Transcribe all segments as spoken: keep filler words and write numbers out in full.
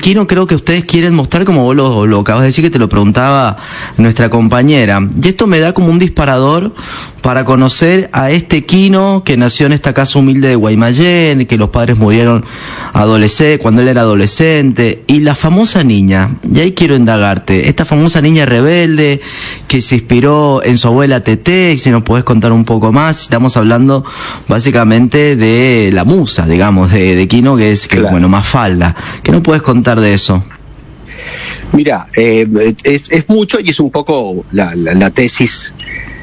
Quino, creo que ustedes quieren mostrar, como vos lo, lo acabas de decir, que te lo preguntaba nuestra compañera. Y esto me da como un disparador para conocer a este Quino que nació en esta casa humilde de Guaymallén, que los padres murieron adolescente, cuando él era adolescente, y la famosa niña, y ahí quiero indagarte, esta famosa niña rebelde que se inspiró en su abuela Teté, si nos podés contar un poco más. Estamos hablando básicamente de la musa, digamos, de, de Quino, que es, que, claro, bueno, Mafalda. ¿Qué nos podés contar de eso? Mira, eh, es, es mucho y es un poco la, la, la tesis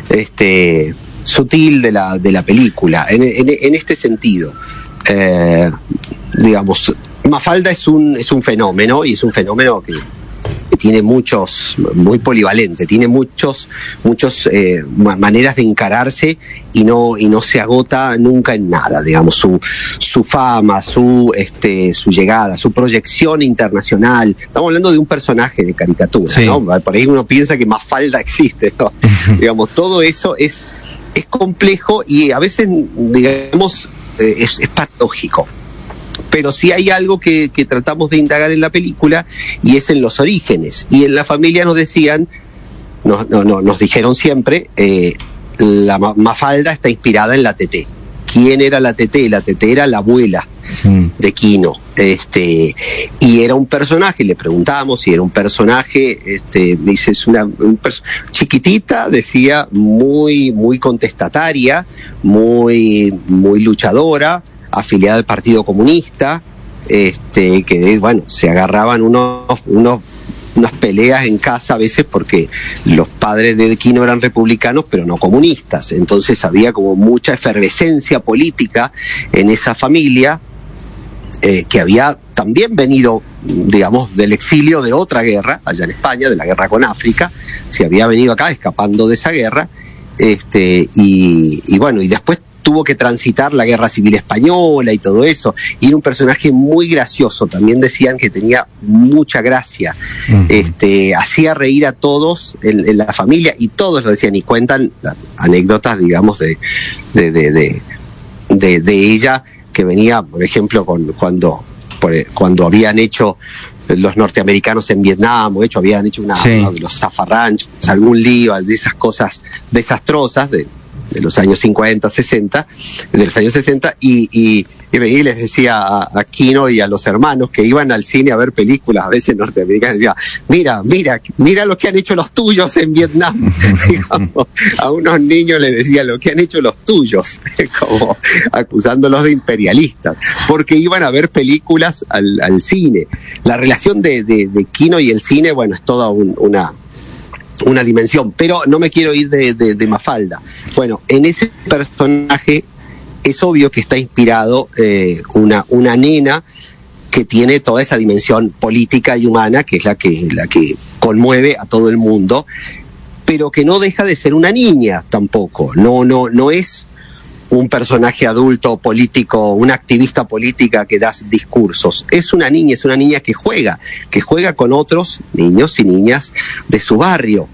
este, sutil de la, de la película, en, en, en este sentido. Eh, digamos, Mafalda es un, es un fenómeno, y es un fenómeno que, que tiene muchos, muy polivalente, tiene muchos, muchos eh, maneras de encararse y no, y no se agota nunca en nada, digamos, su, su fama, su, este, su llegada, su proyección internacional. Estamos hablando de un personaje de caricatura, sí, ¿no? Por ahí uno piensa que Mafalda existe, ¿no? Digamos, todo eso es, es complejo y a veces, digamos, eh, es, es paradójico. Pero sí hay algo que, que tratamos de indagar en la película, y es en los orígenes. Y en la familia nos decían, nos, no, no, nos dijeron siempre, eh, la Mafalda está inspirada en la Teté. ¿Quién era la Teté? La Teté era la abuela mm. de Quino. Este, y era un personaje, le preguntamos si era un personaje, este, dice, es una un pers- chiquitita, decía, muy, muy contestataria, muy, muy luchadora, afiliada al Partido Comunista, este, que bueno, se agarraban unos, unos, unas peleas en casa a veces porque los padres de Quino eran republicanos pero no comunistas, entonces había como mucha efervescencia política en esa familia, eh, que había también venido, digamos, del exilio de otra guerra, allá en España, de la guerra con África, se había venido acá escapando de esa guerra, este, y, y bueno, y después tuvo que transitar la guerra civil española y todo eso, y era un personaje muy gracioso, también decían que tenía mucha gracia, uh-huh. este, hacía reír a todos en, en la familia, y todos lo decían, y cuentan anécdotas, digamos, de, de, de, de, de, de ella, que venía, por ejemplo, con, cuando, por, cuando habían hecho los norteamericanos en Vietnam, o hecho, habían hecho una, sí. una de los zafarranchos, algún lío, de esas cosas desastrosas, de de los años cincuenta, sesenta, de los años sesenta, y, y, y venía y les decía a, a Quino y a los hermanos que iban al cine a ver películas, a veces norteamericanas, decía, mira, mira, mira lo que han hecho los tuyos en Vietnam. Digamos, a unos niños les decía lo que han hecho los tuyos, como acusándolos de imperialistas, porque iban a ver películas al, al cine. La relación de, de, de Quino y el cine, bueno, es toda un, una... una dimensión, pero no me quiero ir de, de, de Mafalda. Bueno, en ese personaje es obvio que está inspirado eh, una, una nena que tiene toda esa dimensión política y humana, que es la que, la que conmueve a todo el mundo, pero que no deja de ser una niña tampoco. No, no, no es un personaje adulto político, una activista política que da discursos. Es una niña, es una niña que juega, que juega con otros niños y niñas de su barrio,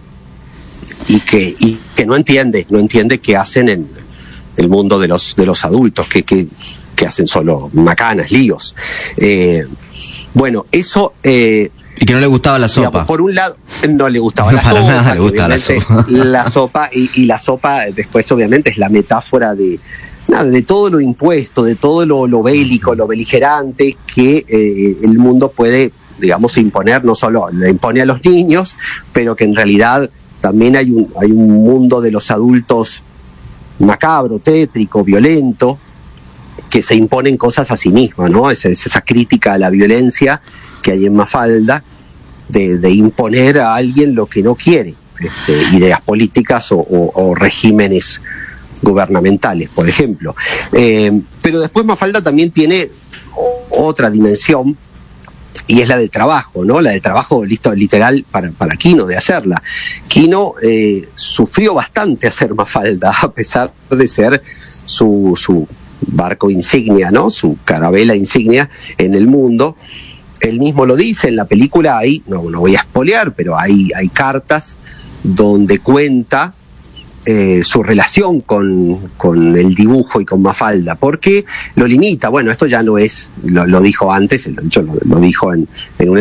y que, y que no entiende, no entiende qué hacen en el mundo de los, de los adultos, que, que, que hacen solo macanas, líos. Eh, bueno, eso... Eh, y que no le gustaba la sopa. Digamos, por un lado, no le gustaba no, la para sopa. Nada le gustaba la sopa. La sopa y, y la sopa después obviamente es la metáfora de, nada, de todo lo impuesto, de todo lo, lo bélico, lo beligerante que eh, el mundo puede, digamos, imponer. No solo le impone a los niños, pero que en realidad también hay un, hay un mundo de los adultos macabro, tétrico, violento, que se imponen cosas a sí mismos, ¿no? Es, es esa crítica a la violencia que hay en Mafalda, de, de imponer a alguien lo que no quiere, este, ideas políticas o, o, o regímenes gubernamentales, por ejemplo. Eh, pero después Mafalda también tiene otra dimensión, y es la del trabajo, ¿no? La del trabajo listo, literal para, para Quino, de hacerla. Quino eh, sufrió bastante hacer Mafalda, a pesar de ser su, su barco insignia, ¿no? Su carabela insignia en el mundo. Él mismo lo dice en la película, hay, no, no voy a spoilear, pero hay, hay cartas donde cuenta eh, su relación con, con el dibujo y con Mafalda. ¿Por qué lo limita? Bueno, esto ya no es, lo, lo dijo antes, lo, lo, lo dijo en, en una